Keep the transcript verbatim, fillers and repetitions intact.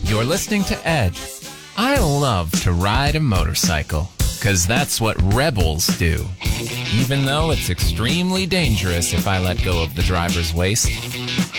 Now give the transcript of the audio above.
You're listening to Ed. I love to ride a motorcycle, because that's what rebels do. Even though it's extremely dangerous if I let go of the driver's waist.